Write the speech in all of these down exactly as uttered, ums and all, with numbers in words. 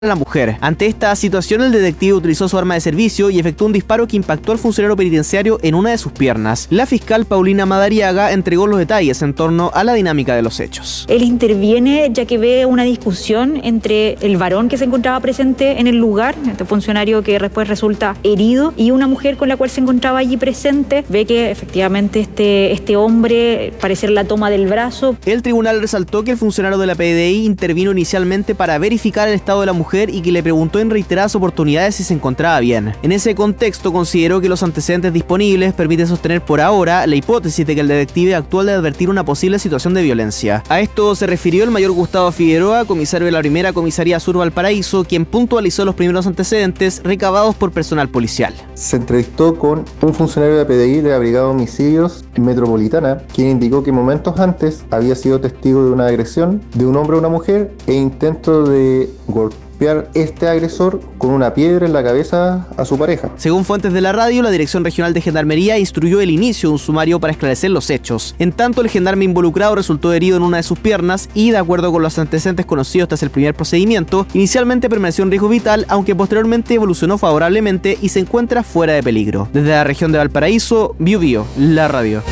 a la mujer. Ante esta situación, el detective utilizó su arma de servicio y efectuó un disparo que impactó al funcionario penitenciario en una de sus piernas. La fiscal Paulina Madariaga entregó los detalles en torno a la dinámica de los hechos. Él interviene ya que ve una discusión entre el varón que se encontraba presente en el lugar, este funcionario que después resulta herido, y una mujer con la cual se encontraba allí presente. Ve que efectivamente este, este hombre parecer la toma del brazo. El tribunal resaltó que el funcionario de la P D I intervino inicialmente para verificar el estado de la mujer y que le preguntó en reiteradas oportunidades si se encontraba bien. En ese contexto, consideró que los antecedentes disponibles permiten sostener por ahora la hipótesis de que el detective actuó al advertir una posible situación de violencia. A esto se refirió el mayor Gustavo Figueroa, comisario de la primera comisaría Sur Valparaíso, quien puntualizó los primeros antecedentes recabados por personal policial. Se entrevistó con un funcionario de la P D I de la Brigada de Homicidios Metropolitana, quien indicó que momentos antes había sido testigo de una agresión de un hombre a una mujer e intento de golpear este agresor con una piedra en la cabeza a su pareja. Según fuentes de la radio, la Dirección Regional de Gendarmería instruyó el inicio de un sumario para esclarecer los hechos. En tanto, el gendarme involucrado resultó herido en una de sus piernas y, de acuerdo con los antecedentes conocidos tras el primer procedimiento, inicialmente permaneció en riesgo vital, aunque posteriormente evolucionó favorablemente y se encuentra fuera de peligro. Desde la región de Valparaíso, Bio Bio, la radio.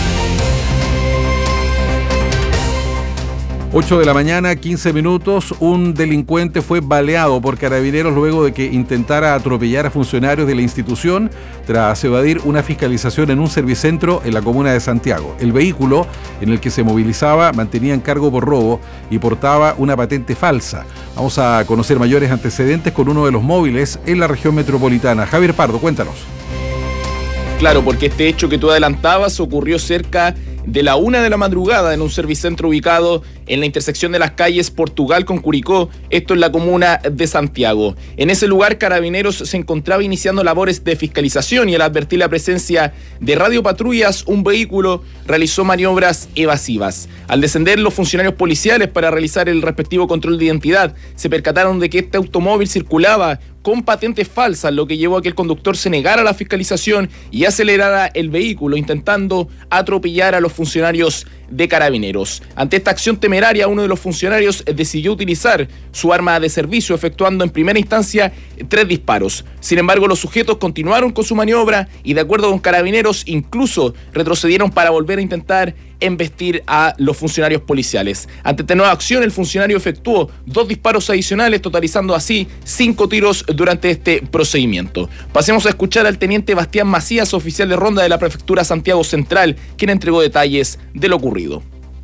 ocho de la mañana, quince minutos, un delincuente fue baleado por carabineros luego de que intentara atropellar a funcionarios de la institución tras evadir una fiscalización en un servicentro en la comuna de Santiago. El vehículo en el que se movilizaba mantenía encargo por robo y portaba una patente falsa. Vamos a conocer mayores antecedentes con uno de los móviles en la región metropolitana. Javier Pardo, cuéntanos. Claro, porque este hecho que tú adelantabas ocurrió cerca de la una de la madrugada en un servicentro ubicado en la intersección de las calles Portugal con Curicó, esto en la comuna de Santiago. En ese lugar, Carabineros se encontraba iniciando labores de fiscalización y al advertir la presencia de radiopatrullas, un vehículo realizó maniobras evasivas. Al descender los funcionarios policiales para realizar el respectivo control de identidad, se percataron de que este automóvil circulaba con patentes falsas, lo que llevó a que el conductor se negara a la fiscalización y acelerara el vehículo, intentando atropellar a los funcionarios de Carabineros. Ante esta acción temeraria, uno de los funcionarios decidió utilizar su arma de servicio, efectuando en primera instancia tres disparos. Sin embargo, los sujetos continuaron con su maniobra y, de acuerdo con Carabineros, incluso retrocedieron para volver a intentar embestir a los funcionarios policiales. Ante esta nueva acción, el funcionario efectuó dos disparos adicionales, totalizando así cinco tiros durante este procedimiento. Pasemos a escuchar al teniente Bastián Macías, oficial de ronda de la Prefectura Santiago Central, quien entregó detalles de lo ocurrido.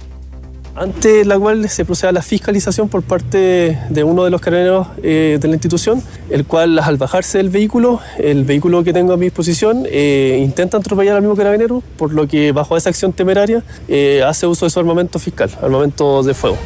Ante la cual se procede a la fiscalización por parte de uno de los carabineros eh, de la institución, el cual al bajarse del vehículo, el vehículo que tengo a mi disposición, eh, intenta atropellar al mismo carabinero, por lo que bajo esa acción temeraria eh, hace uso de su armamento fiscal, armamento de fuego.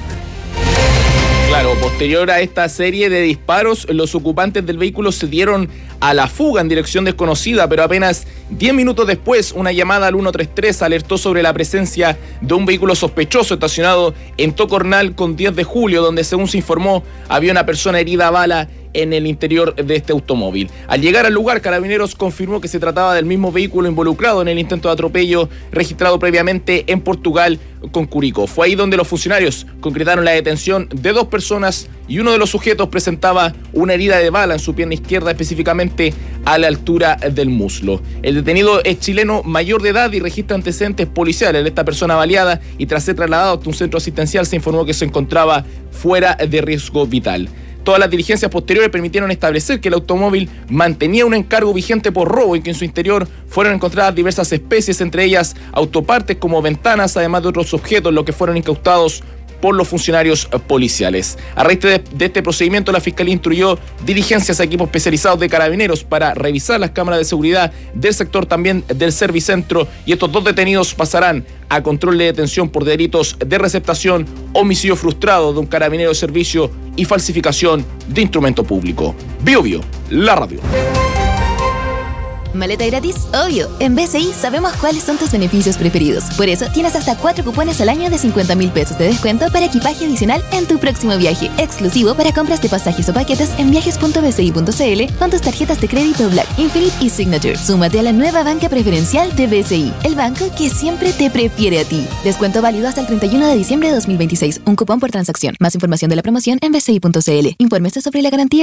Claro, posterior a esta serie de disparos, los ocupantes del vehículo se dieron a la fuga en dirección desconocida, pero apenas diez minutos después, una llamada al ciento treinta y tres alertó sobre la presencia de un vehículo sospechoso estacionado en Tocornal con diez de julio, donde, según se informó, había una persona herida a bala en el interior de este automóvil. Al llegar al lugar, Carabineros confirmó que se trataba del mismo vehículo involucrado en el intento de atropello registrado previamente en Portugal con Curicó. Fue ahí donde los funcionarios concretaron la detención de dos personas y uno de los sujetos presentaba una herida de bala en su pierna izquierda, específicamente a la altura del muslo. El detenido es chileno mayor de edad y registra antecedentes policiales de esta persona baleada, y tras ser trasladado a un centro asistencial se informó que se encontraba fuera de riesgo vital. Todas las diligencias posteriores permitieron establecer que el automóvil mantenía un encargo vigente por robo y que en su interior fueron encontradas diversas especies, entre ellas autopartes como ventanas, además de otros objetos, lo que fueron incautados por los funcionarios policiales. A raíz de, de este procedimiento, la Fiscalía instruyó diligencias a equipos especializados de Carabineros para revisar las cámaras de seguridad del sector, también del Servicentro, y estos dos detenidos pasarán a control de detención por delitos de receptación, homicidio frustrado de un carabinero de servicio y falsificación de instrumento público. Bio Bio, la radio. ¿Maleta gratis? Obvio. En B C I sabemos cuáles son tus beneficios preferidos. Por eso tienes hasta cuatro cupones al año de cincuenta mil pesos de descuento para equipaje adicional en tu próximo viaje. Exclusivo para compras de pasajes o paquetes en viajes punto b c i punto c l con tus tarjetas de crédito Black, Infinite y Signature. Súmate a la nueva banca preferencial de B C I, el banco que siempre te prefiere a ti. Descuento válido hasta el treinta y uno de diciembre de dos mil veintiséis. Un cupón por transacción. Más información de la promoción en b c i punto c l. Infórmese sobre la garantía